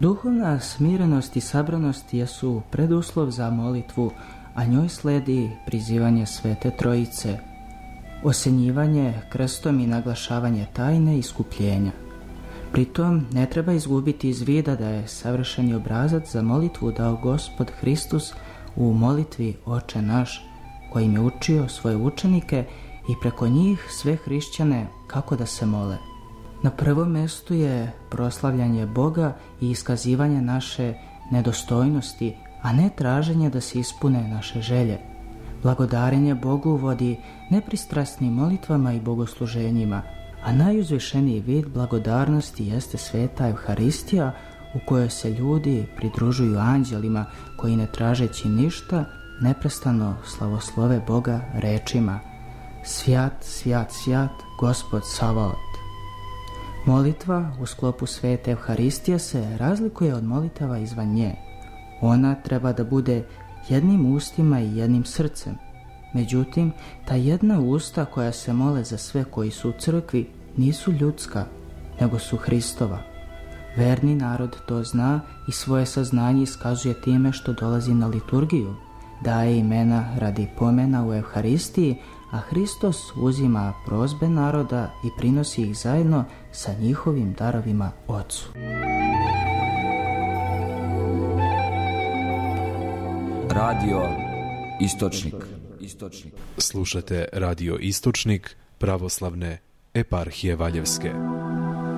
Duhovna smirenost i sabranost jesu preduslov za molitvu, a njoj sledi prizivanje Svete Trojice, osjenjivanje krstom i naglašavanje tajne iskupljenja. Pritom ne treba izgubiti iz vida da je savršeni obrazac za molitvu dao Gospod Hristos u molitvi Oče naš, kojim je učio svoje učenike i preko njih sve hrišćane kako da se mole. Na prvom mjestu je proslavljanje Boga i iskazivanje naše nedostojnosti, a ne traženje da se ispune naše želje. Blagodarenje Bogu vodi nepristrasnim molitvama i bogosluženjima, a najuzvišeniji vid blagodarnosti jeste sveta Evharistija, u kojoj se ljudi pridružuju anđelima koji, ne tražeći ništa, neprestano slavoslove Boga rečima: Svjat, svjat, svjat, Gospod Savaot. Molitva u sklopu svete Evharistije se razlikuje od molitava izvan nje. Ona treba da bude jednim ustima i jednim srcem. Međutim, ta jedna usta koja se mole za sve koji su u crkvi nisu ljudska, nego su Hristova. Verni narod to zna i svoje saznanje iskazuje time što dolazi na liturgiju, daje imena radi pomena u Evharistiji, a Hristos uzima prozbe naroda i prinosi ih zajedno sa njihovim darovima Otcu. Radio Istočnik. Slušate Radio Istočnik pravoslavne eparhije Valjevske.